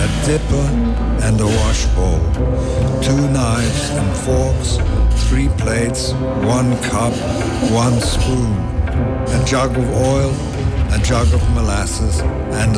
a dipper and a washbowl, 2 knives and forks, 3 plates, 1 cup, 1 spoon, a jug of oil, a jug of molasses, and